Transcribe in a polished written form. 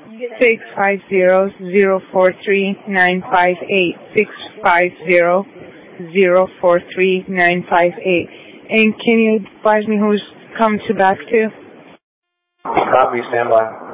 650-043-958. 650-043-958. And can you advise me who's come to back to? Copy, stand by.